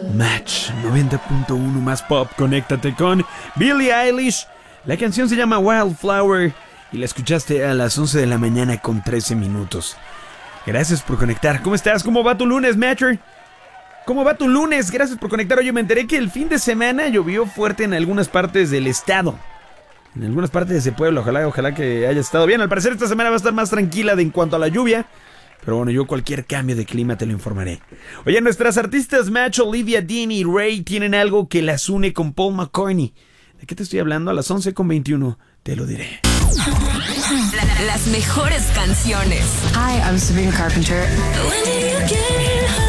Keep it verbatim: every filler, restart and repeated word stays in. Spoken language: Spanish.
Match noventa punto uno más pop. Conéctate con Billie Eilish. La canción se llama Wildflower y la escuchaste a las once de la mañana con trece minutos. Gracias por conectar. ¿Cómo estás? ¿Cómo va tu lunes, Matcher? ¿Cómo va tu lunes? Gracias por conectar. Oye, me enteré que el fin de semana llovió fuerte en algunas partes del estado. En algunas partes de ese pueblo. Ojalá, ojalá que haya estado bien. Al parecer esta semana va a estar más tranquila de en cuanto a la lluvia. Pero bueno, yo cualquier cambio de clima te lo informaré. Oye, nuestras artistas Match, Olivia Dean y Ray tienen algo que las une con Paul McCartney. ¿De qué te estoy hablando? A las once con veintiuno te lo diré. La, las mejores canciones. Hi, I'm Sabrina Carpenter. When did you get